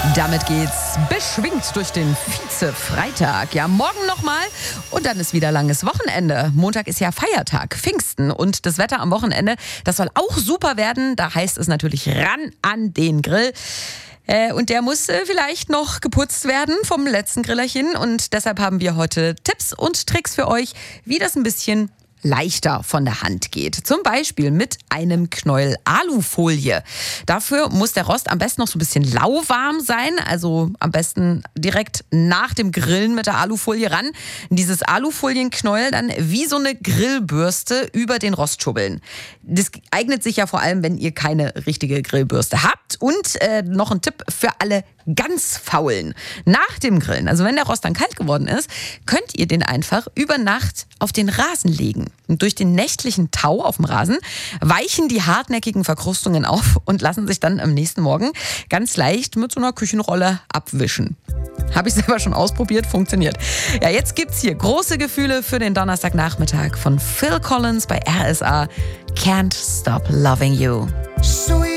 Damit geht's beschwingt durch den Vize-Freitag. Ja, morgen nochmal und dann ist wieder langes Wochenende. Montag ist ja Feiertag, Pfingsten, und das Wetter am Wochenende, das soll auch super werden. Da heißt es natürlich ran an den Grill. Und der muss vielleicht noch geputzt werden vom letzten Grillerchen. Und deshalb haben wir heute Tipps und Tricks für euch, wie das ein bisschen leichter von der Hand geht. Zum Beispiel mit einem Knäuel Alufolie. Dafür muss der Rost am besten noch so ein bisschen lauwarm sein. Also am besten direkt nach dem Grillen mit der Alufolie ran. Dieses Alufolienknäuel dann wie so eine Grillbürste über den Rost schubbeln. Das eignet sich ja vor allem, wenn ihr keine richtige Grillbürste habt. Und noch ein Tipp für alle ganz Faulen. Nach dem Grillen, also wenn der Rost dann kalt geworden ist, könnt ihr den einfach über Nacht auf den Rasen legen. Und durch den nächtlichen Tau auf dem Rasen weichen die hartnäckigen Verkrustungen auf und lassen sich dann am nächsten Morgen ganz leicht mit so einer Küchenrolle abwischen. Habe ich selber schon ausprobiert, funktioniert. Ja, jetzt gibt's hier große Gefühle für den Donnerstagnachmittag von Phil Collins bei RSA. Can't Stop Loving You.